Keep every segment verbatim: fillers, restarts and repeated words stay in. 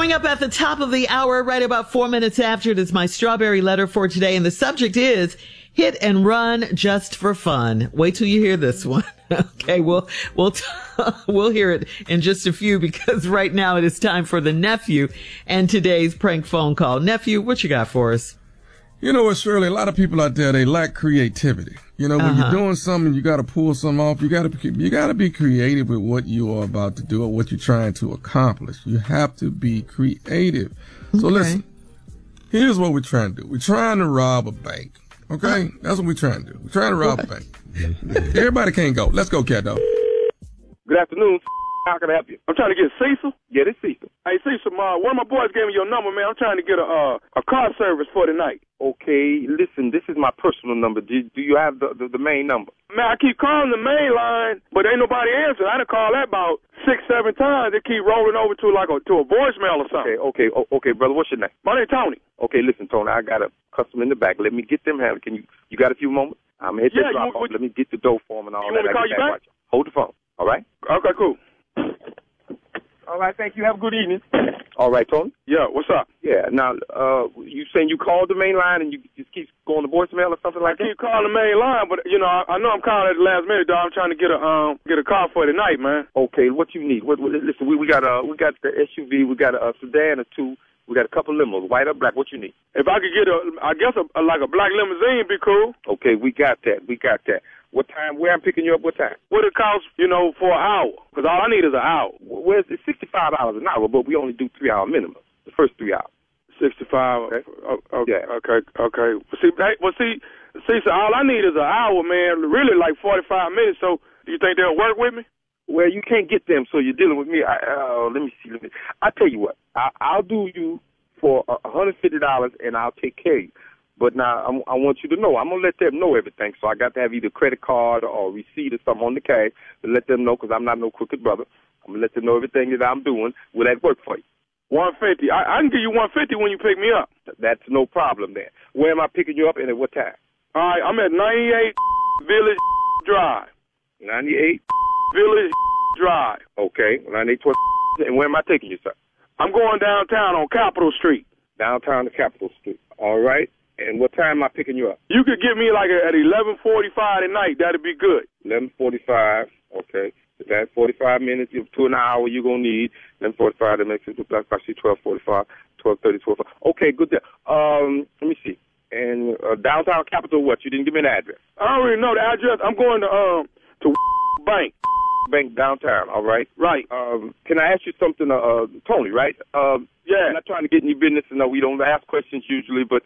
Coming up at the top of the hour, right about four minutes after, it is my strawberry letter for today. And the subject is hit and run just for fun. Wait till you hear this one. Okay, we'll, we'll, t- we'll hear it in just a few, because right now it is time for the nephew and today's prank phone call. Nephew, what you got for us? You know what, Shirley, a lot of people out there, they lack creativity. You know, when uh-huh. you're doing something, you got to pull something off. You got to, you got to be creative with what you are about to do or what you're trying to accomplish. You have to be creative. So okay. listen, here's what we're trying to do. We're trying to rob a bank. Okay? That's what we're trying to do. We're trying to rob what? a bank. Everybody can't go. Let's go, cat dog. Good afternoon. How can I help you? I'm trying to get Cecil. Yeah, this Cecil. Hey, Cecil, uh, one of my boys gave me your number, man. I'm trying to get a uh, a car service for tonight. Okay, listen, this is my personal number. Do, do you have the, the, the main number? Man, I keep calling the main line, but ain't nobody answering. I done called that about six, seven times. They keep rolling over to like a to a voicemail or something. Okay, okay, okay, brother. What's your name? My name's Tony. Okay, listen, Tony, I got a customer in the back. Let me get them handled. Can you, you got a few moments? I'm going to hit yeah, the drop off. Let me get the dough for him and all you that. You want me to call you back? back? Hold the phone, all right? Okay, cool. All right, thank you. Have a good evening. All right, Tony? Yeah, what's up? Yeah, now, uh, you saying you called the main line and you just keep going to voicemail or something like I that? I keep calling the main line, but, you know, I, I know I'm calling at the last minute, dog. I'm trying to get a um get a car for tonight, man. Okay, what you need? What, what, listen, we, we got uh, we got the S U V, we got a, a sedan or two, we got a couple limos, white or black. What you need? If I could get, a, I guess, a, a, like a black limousine would be cool. Okay, we got that. We got that. What time? Where I'm picking you up? What time? What it costs, you know, for an hour? Because all I need is an hour. Well, it's sixty-five dollars an hour, but we only do three hour minimum. The first three hours. Sixty-five. Okay. Okay. Yeah. Okay. Okay. Well, see, hey, well, see, see, so all I need is an hour, man. Really, like forty-five minutes. So, do you think they'll work with me? Well, you can't get them, so you're dealing with me. I, uh, let me see. Let me. I tell you what. I, I'll do you for a hundred fifty dollars, and I'll take care of you. But now I'm, I want you to know, I'm going to let them know everything. So I got to have either credit card or receipt or something on the cash to let them know, because I'm not no crooked brother. I'm going to let them know everything that I'm doing. Will that work for you? one fifty. I, I can give you one fifty when you pick me up. That's no problem then. Where am I picking you up and at what time? All right, I'm at ninety-eight Village Drive. ninety-eight Village Drive. Okay, ninety-eight And where am I taking you, sir? I'm going downtown on Capitol Street. Downtown to Capitol Street. All right. And what time am I picking you up? You could get me like at eleven forty-five at night. That'd be good. eleven forty-five. Okay. That's forty-five minutes. To an hour you're going to need. eleven forty-five, that makes it actually twelve forty-five, twelve thirty, twelve forty. Okay, good. Um, let me see. And uh, downtown Capitol, what? You didn't give me an address. I don't really know the address. I'm going to um to Bank. Bank downtown, all right? Right. Um, can I ask you something, uh, uh Tony, right? Um, yeah. I'm not trying to get in your business, and no, we don't ask questions usually, but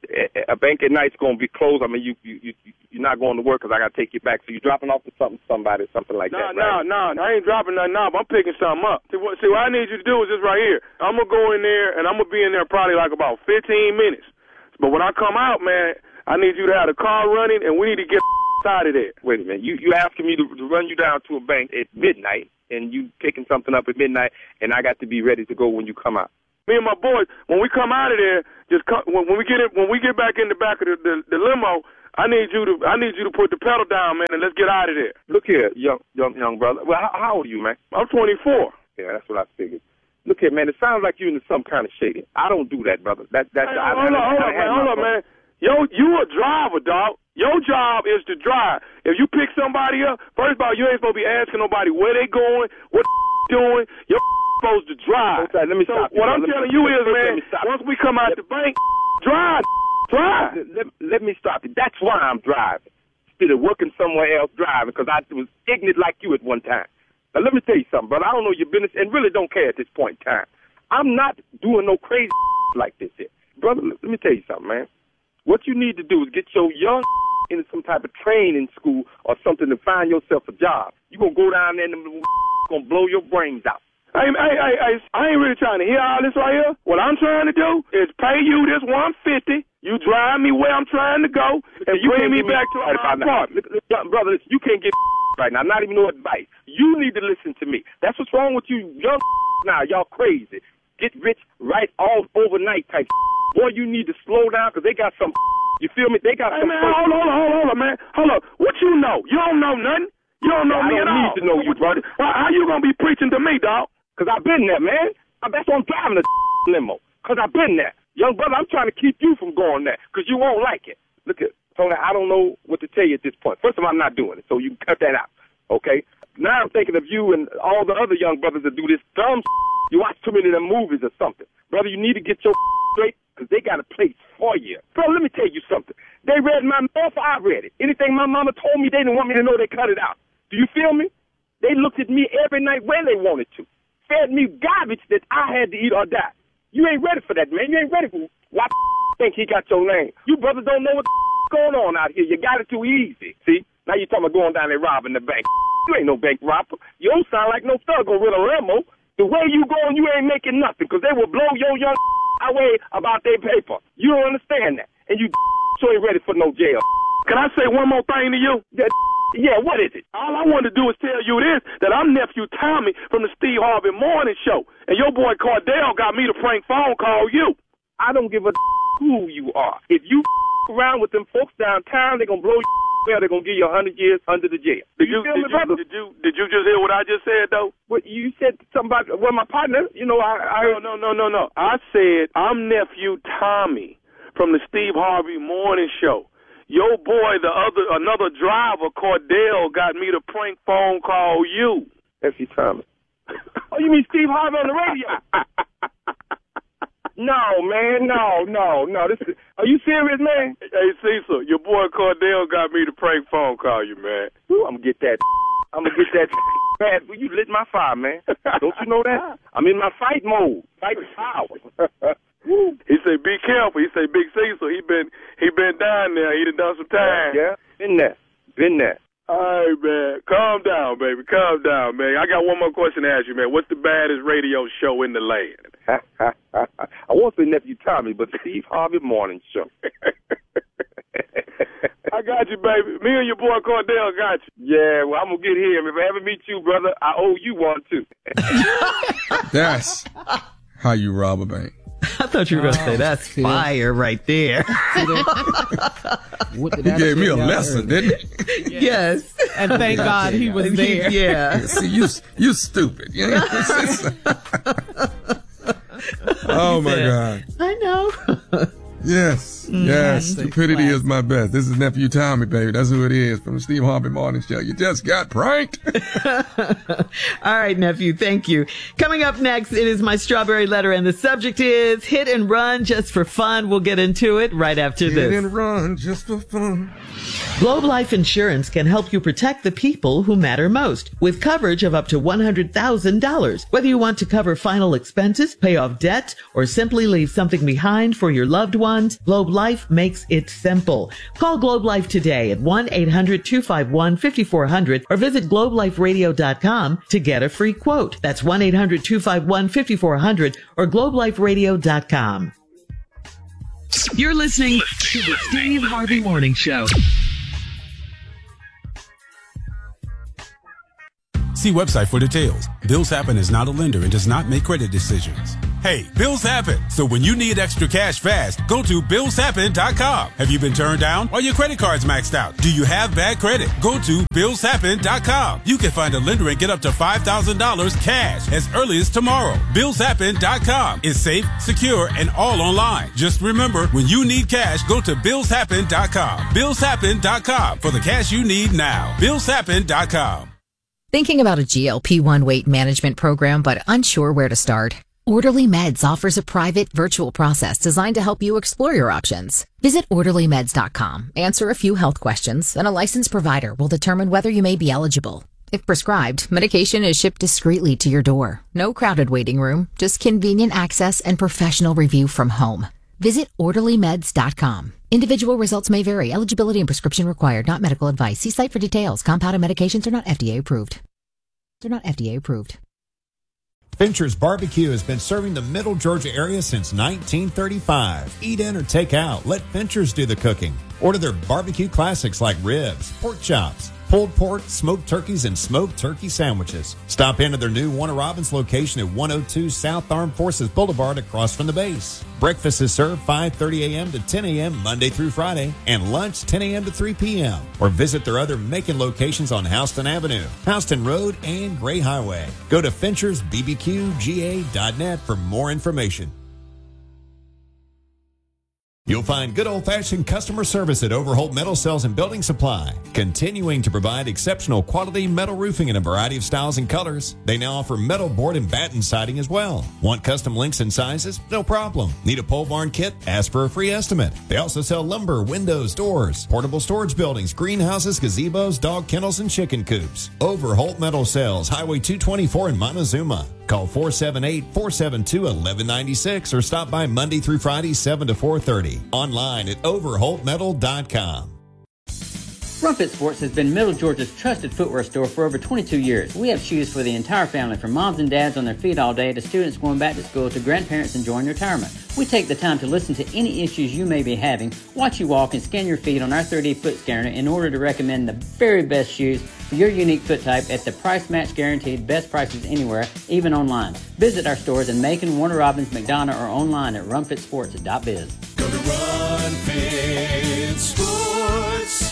a bank at night's going to be closed. I mean, you, you, you, you're not going to work because I got to take you back. So you're dropping off to something, somebody, something like nah, that, right? No, no, no. I ain't dropping nothing off. I'm picking something up. See what, see, what I need you to do is this right here. I'm going to go in there, and I'm going to be in there probably like about fifteen minutes. But when I come out, man, I need you to have the car running, and we need to get out of there. Wait a minute. You you asking me to, to run you down to a bank at midnight, and you picking something up at midnight, and I got to be ready to go when you come out. Me and my boys, when we come out of there, just come, when, when we get in, when we get back in the back of the, the, the limo, I need you to I need you to put the pedal down, man, and let's get out of there. Look here, young young young brother. Well, how, how old are you, man? I'm twenty-four. Yeah, that's what I figured. Look here, man. It sounds like you're into some kind of shady. I don't do that, brother. That that's hey, I, hold I, on, hold on, man, hold on, man. Yo, you a driver, dog. Your job is to drive. If you pick somebody up, first of all, you ain't supposed to be asking nobody where they going, what the doing. You're supposed to drive. Okay, let me so stop you. What I'm let telling me, you let is, me, man, once we come out let, the bank, drive, drive. Let, let me stop you. That's why I'm driving. Instead of working somewhere else driving, because I was ignorant like you at one time. Now, let me tell you something, brother. I don't know your business and really don't care at this point in time. I'm not doing no crazy like this here. Brother, let me tell you something, man. What you need to do is get your young into some type of training school or something to find yourself a job. You're going to go down there and them going to blow your brains out. Hey, hey, hey, hey, I ain't really trying to hear all this right here. What I'm trying to do is pay you this one fifty. You drive me where I'm trying to go, and you bring me back to my apartment. Brother, you can't get right now. Not even no advice. You need to listen to me. That's what's wrong with you young now. Y'all crazy. Get rich right all overnight type. Boy, you need to slow down because they got some. You feel me? They got hey, some. Man, hold on, hold on, hold on, man. Hold on. What you know? You don't know nothing. You don't know I me don't at all. I need to know you, brother. How, how you gonna be preaching to me, dog? Because I've been there, man. That's why I'm driving the limo. Because I've been there. Young brother, I'm trying to keep you from going there because you won't like it. Look at Tony, I don't know what to tell you at this point. First of all, I'm not doing it, so you can cut that out, okay? Now I'm thinking of you and all the other young brothers that do this dumb You watch too many of them movies or something. Brother, you need to get your straight because they got a place for you. Bro, let me tell you something. They read my mail, I read it. Anything my mama told me, they didn't want me to know, they cut it out. Do you feel me? They looked at me every night when they wanted to. Fed me garbage that I had to eat or die. You ain't ready for that, man. You ain't ready for why think he got your name. You brothers don't know what's going on out here. You got it too easy. See? Now you talking about going down there robbing the bank. You ain't no bank robber. You don't sound like no thug or real limo. The way you going, you ain't making nothing because they will blow your young away about their paper. You don't understand that. And you so ain't ready for no jail. Can I say one more thing to you? Yeah, yeah, what is it? All I want to do is tell you this, that I'm Nephew Tommy from the Steve Harvey Morning Show. And your boy Cordell got me to prank phone call you. I don't give a who you are. If you around with them folks downtown, they're going to blow you. Well, they're going to give you a hundred years under the jail. Did you, you feel did me, you, brother? Did you, did you just hear what I just said, though? What you said something about, well, my partner, you know, I... I no, no, no, no, no. I said, I'm Nephew Tommy from the Steve Harvey Morning Show. Your boy, the other, another driver, Cordell, got me to prank phone call you. Nephew Tommy. Oh, you mean Steve Harvey on the radio? No, man, no, no, no. This is, are you serious, man? Hey, Cecil, your boy Cordell got me to prank phone call you, man. Ooh, I'm gonna get that. I'm gonna get that. Man, you lit my fire, man. Don't you know that? I'm in my fight mode. Fight power. He said, "Be careful." He said, "Big Cecil, he been he been down there. He done done some time." Yeah, been there, been there. All right, man. Calm down, baby. Calm down, man. I got one more question to ask you, man. What's the baddest radio show in the land? I won't say Nephew Tommy, but Steve Harvey Morning Show. I got you, baby. Me and your boy Cordell got you. Yeah, well, I'm going to get him. If I ever meet you, brother, I owe you one, too. That's how you rob a bank. I thought you were going to say that's fire right there. He gave me a lesson, didn't he? Yes. And thank God he was there. Yeah. See, you you stupid. You know? Oh, my God. I know. Yes, yes. Stupidity is my best. This is Nephew Tommy, baby. That's who it is from the Steve Harvey Morning Show. You just got pranked. All right, nephew. Thank you. Coming up next, it is my strawberry letter, and the subject is hit and run just for fun. We'll get into it right after hit this. Hit and run just for fun. Globe Life Insurance can help you protect the people who matter most with coverage of up to one hundred thousand dollars. Whether you want to cover final expenses, pay off debt, or simply leave something behind for your loved ones, Globe Life makes it simple. Call Globe Life today at one eight hundred two five one five four zero zero or visit globe life radio dot com to get a free quote. That's one eight hundred two five one five four zero zero or globe life radio dot com. You're listening to the Steve Harvey Morning Show. See website for details. Bills Happen is not a lender and does not make credit decisions. Hey, bills happen. So when you need extra cash fast, go to bills happen dot com. Have you been turned down? Are your credit cards maxed out? Do you have bad credit? Go to bills happen dot com. You can find a lender and get up to five thousand dollars cash as early as tomorrow. bills happen dot com is safe, secure, and all online. Just remember, when you need cash, go to bills happen dot com. bills happen dot com for the cash you need now. bills happen dot com. Thinking about a G L P one weight management program but unsure where to start? Orderly Meds offers a private virtual process designed to help you explore your options. Visit orderly meds dot com, answer a few health questions, and a licensed provider will determine whether you may be eligible. If prescribed, medication is shipped discreetly to your door. No crowded waiting room, just convenient access and professional review from home. Visit orderly meds dot com. Individual results may vary. Eligibility and prescription required, not medical advice. See site for details. Compounded medications are not F D A approved. They're not F D A approved. Fincher's Barbecue has been serving the Middle Georgia area since nineteen thirty-five. Eat in or take out. Let Fincher's do the cooking. Order their barbecue classics like ribs, pork chops, pulled pork, smoked turkeys, and smoked turkey sandwiches. Stop into their new Warner Robins location at one oh two South Armed Forces Boulevard across from the base. Breakfast is served five thirty a.m. to ten a.m. Monday through Friday, and lunch ten a.m. to three p.m. Or visit their other Macon locations on Houston Avenue, Houston Road, and Gray Highway. Go to finchers b b q g a dot net for more information. You'll find good old-fashioned customer service at Overholt Metal Sales and Building Supply, continuing to provide exceptional quality metal roofing in a variety of styles and colors. They now offer metal board and batten siding as well. Want custom lengths and sizes? No problem. Need a pole barn kit? Ask for a free estimate. They also sell lumber, windows, doors, portable storage buildings, greenhouses, gazebos, dog kennels, and chicken coops. Overholt Metal Sales, Highway two twenty-four in Montezuma. Call four seven eight, four seven two, one one nine six or stop by Monday through Friday, seven to four thirty. Online at overholt metal dot com. Rumfit Sports has been Middle Georgia's trusted footwear store for over twenty-two years. We have shoes for the entire family, from moms and dads on their feet all day to students going back to school to grandparents enjoying retirement. We take the time to listen to any issues you may be having, watch you walk, and scan your feet on our three D foot scanner in order to recommend the very best shoes for your unique foot type at the price match guaranteed best prices anywhere, even online. Visit our stores in Macon, Warner Robins, McDonough, or online at rumfit sports dot biz. Go to Rumfit Sports.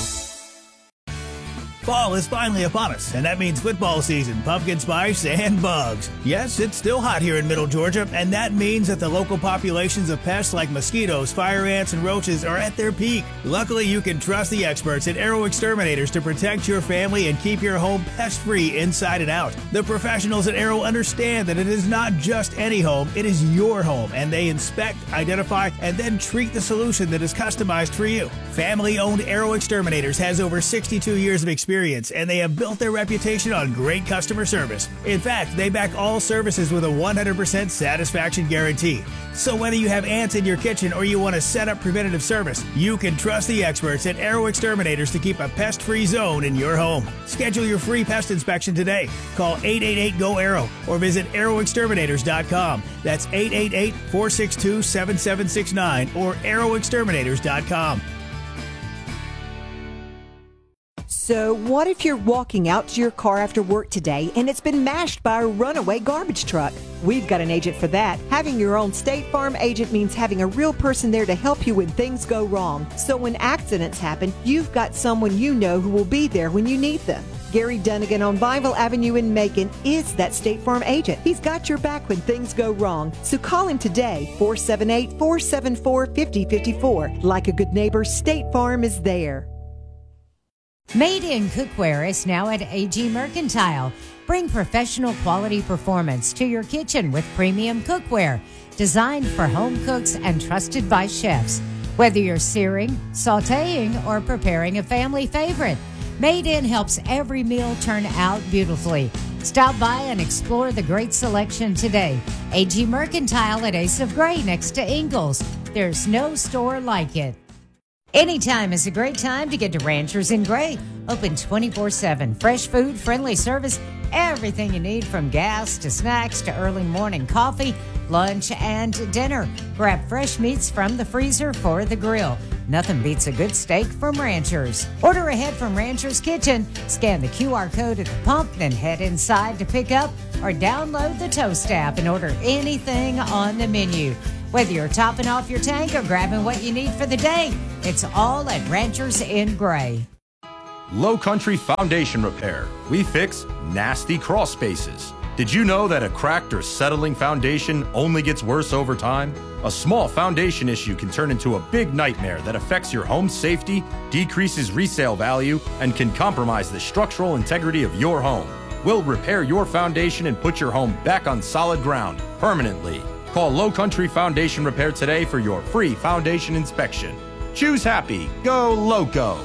Fall is finally upon us, and that means football season, pumpkin spice, and bugs. Yes, it's still hot here in Middle Georgia, and that means that the local populations of pests like mosquitoes, fire ants, and roaches are at their peak. Luckily, you can trust the experts at Arrow Exterminators to protect your family and keep your home pest-free inside and out. The professionals at Arrow understand that it is not just any home, it is your home, and they inspect, identify, and then treat the solution that is customized for you. Family-owned Arrow Exterminators has over sixty-two years of experience, and they have built their reputation on great customer service. In fact, they back all services with a one hundred percent satisfaction guarantee. So whether you have ants in your kitchen or you want to set up preventative service, you can trust the experts at Arrow Exterminators to keep a pest-free zone in your home. Schedule your free pest inspection today. Call eight eight eight, G O, ARROW or visit arrow exterminators dot com. That's eight eight eight, four six two, seven seven six nine or arrow exterminators dot com. So what if you're walking out to your car after work today and it's been mashed by a runaway garbage truck? We've got an agent for that. Having your own State Farm agent means having a real person there to help you when things go wrong. So when accidents happen, you've got someone you know who will be there when you need them. Gary Dunnigan on Bible Avenue in Macon is that State Farm agent. He's got your back when things go wrong. So call him today, four seven eight, four seven four, five zero five four. Like a good neighbor, State Farm is there. Made in Cookware is now at A G Mercantile. Bring professional quality performance to your kitchen with premium cookware, designed for home cooks and trusted by chefs. Whether you're searing, sautéing, or preparing a family favorite, Made In helps every meal turn out beautifully. Stop by and explore the great selection today. A G Mercantile at Ace of Gray next to Ingalls. There's no store like it. Anytime is a great time to get to Ranchers in Gray. Open twenty-four seven. Fresh food, friendly service, everything you need from gas to snacks to early morning coffee, lunch, and dinner. Grab fresh meats from the freezer for the grill. Nothing beats a good steak from Ranchers. Order ahead from Ranchers Kitchen. Scan the Q R code at the pump, then head inside to pick up or download the Toast app and order anything on the menu. Whether you're topping off your tank or grabbing what you need for the day, it's all at Ranchers in Gray. Low Country Foundation Repair. We fix nasty crawl spaces. Did you know that a cracked or settling foundation only gets worse over time? A small foundation issue can turn into a big nightmare that affects your home's safety, decreases resale value, and can compromise the structural integrity of your home. We'll repair your foundation and put your home back on solid ground permanently. Call Low Country Foundation Repair today for your free foundation inspection. Choose happy. Go Loco.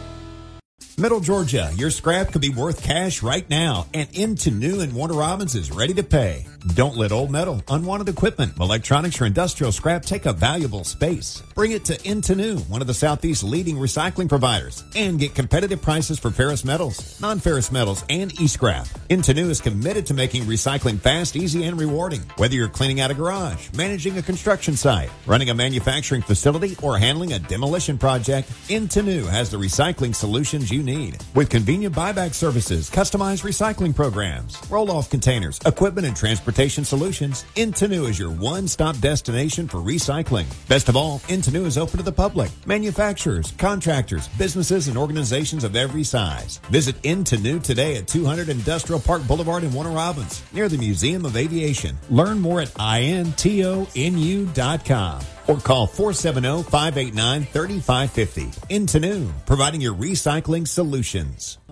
Middle Georgia, your scrap could be worth cash right now, and Into New in Warner Robins is ready to pay. Don't let old metal, unwanted equipment, electronics, or industrial scrap take up valuable space. Bring it to Into New, one of the Southeast's leading recycling providers, and get competitive prices for ferrous metals, non-ferrous metals, and e-scrap. Into New is committed to making recycling fast, easy, and rewarding. Whether you're cleaning out a garage, managing a construction site, running a manufacturing facility, or handling a demolition project, Into New has the recycling solutions you need. With convenient buyback services, customized recycling programs, roll-off containers, equipment, and transportation solutions, Into New is your one-stop destination for recycling. Best of all, Into New is open to the public, manufacturers, contractors, businesses, and organizations of every size. Visit Into New today at two hundred Industrial Park Boulevard in Warner Robins, near the Museum of Aviation. Learn more at intonu dot com. or call four seven zero, five eight nine, three five five zero. Into New, providing your recycling solutions.